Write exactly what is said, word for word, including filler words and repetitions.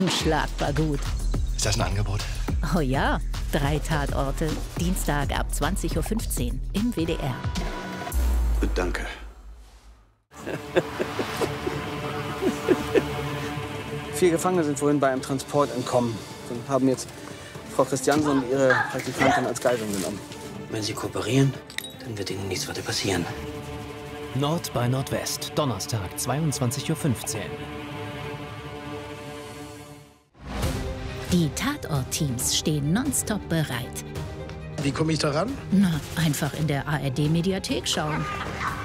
Unschlagbar gut. Ist das ein Angebot? Oh ja, drei Tatorte, Dienstag ab zwanzig Uhr fünfzehn im W D R. Gut, danke. Vier Gefangene sind vorhin bei einem Transport entkommen und haben jetzt Frau Christiansen und ihre Praktikantin als Geiseln genommen. Wenn Sie kooperieren, dann wird Ihnen nichts weiter passieren. Nord bei Nordwest, Donnerstag, zweiundzwanzig Uhr fünfzehn. Die Tatort-Teams stehen nonstop bereit. Wie komme ich da ran? Na, einfach in der A R D-Mediathek schauen.